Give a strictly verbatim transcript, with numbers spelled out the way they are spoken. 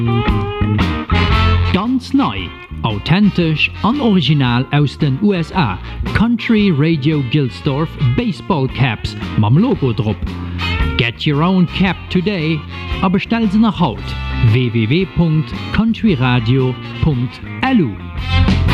Ganz neu, authentisch und original aus den U S A. Country Radio Gilsdorf Baseball Caps mam Logo drop. Get your own cap today, aber stell sie nach Haut. w w w punkt country radio punkt l u